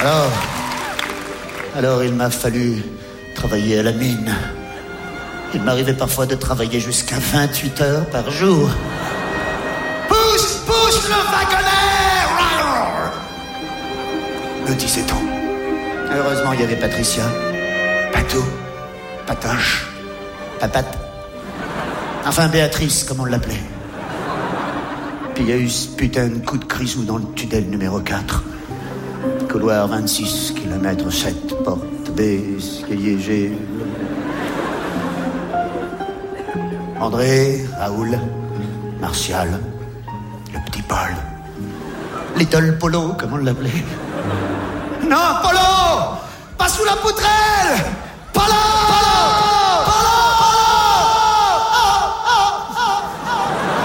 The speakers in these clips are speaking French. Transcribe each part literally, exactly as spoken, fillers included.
Alors, alors il m'a fallu travailler à la mine. Il m'arrivait parfois de travailler jusqu'à vingt-huit heures par jour. Pousse, pousse le wagonnet! Me disait-on. Heureusement, il y avait Patricia, Patou, Patoche, Papate. Enfin, Béatrice, comme on l'appelait. Puis il y a eu ce putain de coup de grisou dans le tunnel numéro quatre. Couloir vingt-six, kilomètre sept, porte B, escalier G. André, Raoul, Martial, le petit Paul. Little Polo, comme on l'appelait. Non, Polo! Pas sous la poutrelle! Polo! Polo! Polo! Oh, oh, oh.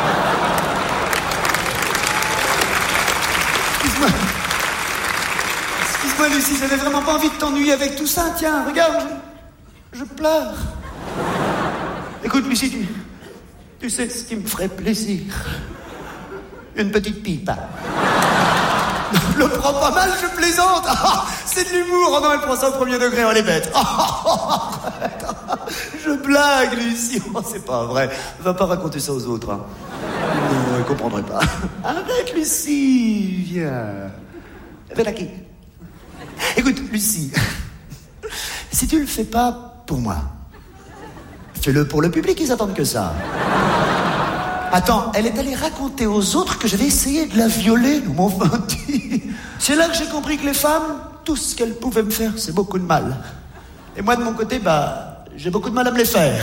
Excuse-moi. Excuse-moi, Lucie, j'avais vraiment pas envie de t'ennuyer avec tout ça. Tiens, regarde, je, je pleure. Écoute, Lucie, tu, tu sais ce qui me ferait plaisir? Une petite pipe. Le prends pas mal, je plaisante. Ah, c'est de l'humour. Oh non, elle prend ça au premier degré, elle est bête. Oh, je blague, Lucie. Oh, c'est pas vrai. Va pas raconter ça aux autres. Hein. Non, elle comprendrait pas. Arrête, Lucie. Viens. Viens là, qui? Écoute, Lucie. Si tu le fais pas pour moi, fais-le pour le public, ils attendent que ça. Attends, elle est allée raconter aux autres que j'avais essayé de la violer, nous m'ont menti. C'est là que j'ai compris que les femmes, tout ce qu'elles pouvaient me faire, c'est beaucoup de mal. Et moi, de mon côté, bah, j'ai beaucoup de mal à me les faire.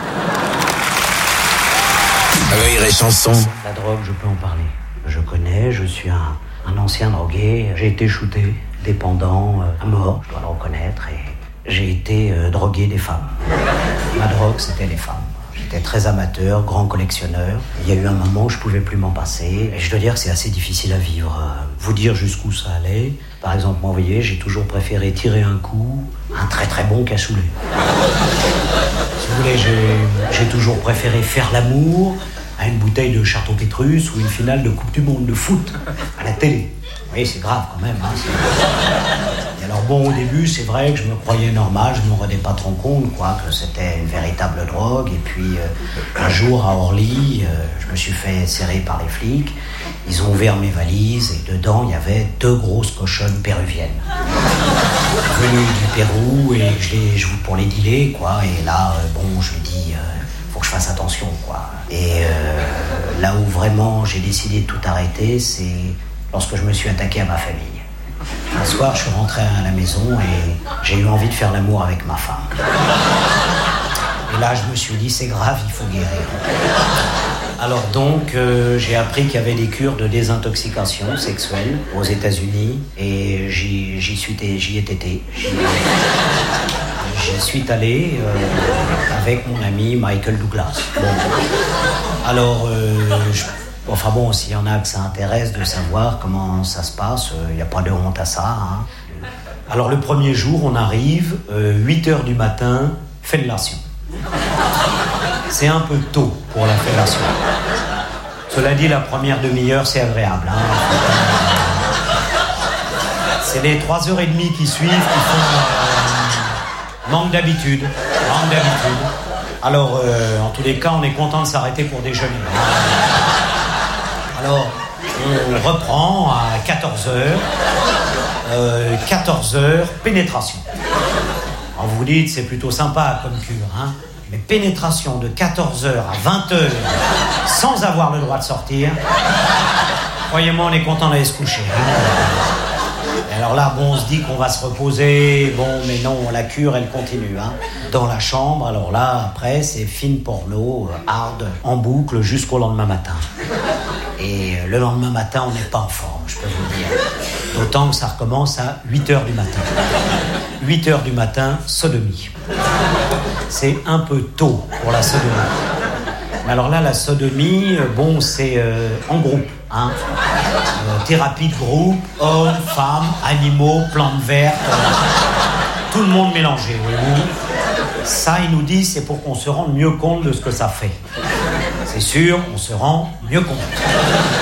Rire et chanson. La drogue, je peux en parler. Je connais, je suis un, un ancien drogué. J'ai été shooté, dépendant, euh, à mort, je dois le reconnaître. Et j'ai été euh, drogué des femmes. Ma drogue, c'était les femmes. J'étais très amateur, grand collectionneur. Il y a eu un moment où je pouvais plus m'en passer. Et je dois dire que c'est assez difficile à vivre. Vous dire jusqu'où ça allait. Par exemple, moi, vous voyez, j'ai toujours préféré tirer un coup, un très très bon cassoulet. Si vous voulez, j'ai, j'ai toujours préféré faire l'amour à une bouteille de Château Pétrus ou une finale de Coupe du Monde de foot à la télé. Oui, c'est grave quand même. Hein, c'est... Et alors bon, au début, c'est vrai que je me croyais normal, je ne me rendais pas trop compte, quoi, que c'était une véritable drogue. Et puis, euh, un jour, à Orly, euh, je me suis fait serrer par les flics. Ils ont ouvert mes valises et dedans, il y avait deux grosses cochonnes péruviennes. Venues du Pérou et je les, je, pour les dealer, quoi. Et là, euh, bon, je me dis, euh, faut que je fasse attention, quoi. Et euh, là où vraiment j'ai décidé de tout arrêter, c'est lorsque je me suis attaqué à ma famille. Un soir, je suis rentré à la maison et j'ai eu envie de faire l'amour avec ma femme. Et là, je me suis dit, c'est grave, il faut guérir. Alors donc, euh, j'ai appris qu'il y avait des cures de désintoxication sexuelle aux États-Unis et j'y, j'y suis, j'y ai été. J'y, j'y suis allé euh, avec mon ami Michael Douglas. Bon. Alors, euh, je... Enfin bon, s'il y en a que ça intéresse de savoir comment ça se passe, il n'y a pas de honte à ça. Hein. Alors le premier jour, on arrive, euh, huit heures du matin, fellation. C'est un peu tôt pour la fellation. Cela dit, la première demi-heure, c'est agréable. Hein. C'est les trois heures et demie qui suivent qui font... Euh, manque d'habitude. Manque d'habitude. Alors, euh, en tous les cas, on est content de s'arrêter pour déjeuner. Hein. Alors, on reprend à quatorze heures. Euh, quatorze heures, pénétration. Alors vous vous dites, c'est plutôt sympa comme cure, hein. Mais pénétration de quatorze heures à vingt heures, sans avoir le droit de sortir, croyez-moi, on est content d'aller se coucher. Hein. Et alors là, bon, on se dit qu'on va se reposer. Bon, mais non, la cure, elle continue. Hein. Dans la chambre, alors là, après, c'est film porno, hard, en boucle, jusqu'au lendemain matin. Et le lendemain matin, on n'est pas en forme, je peux vous le dire. D'autant que ça recommence à huit heures du matin. huit heures du matin, sodomie. C'est un peu tôt pour la sodomie. Mais alors là, la sodomie, bon, c'est euh, en groupe. Hein. Euh, thérapie de groupe, hommes, femmes, animaux, plantes vertes. Euh, tout le monde mélangé, voyez-vous. Ça, il nous dit, c'est pour qu'on se rende mieux compte de ce que ça fait. C'est sûr, on se rend mieux compte.